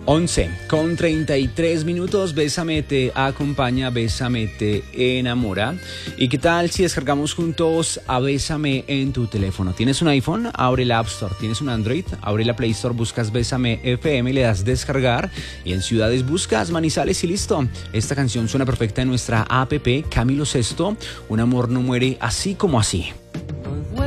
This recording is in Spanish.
11:33. Bésame te acompaña, Bésame te enamora. ¿Y qué tal si descargamos juntos a Bésame en tu teléfono? ¿Tienes un iPhone? Abre la App Store. ¿Tienes un Android? Abre la Play Store, buscas Bésame FM, le das descargar y en ciudades buscas Manizales y listo. Esta canción suena perfecta en nuestra app. Camilo Sesto, Un amor no muere así como así.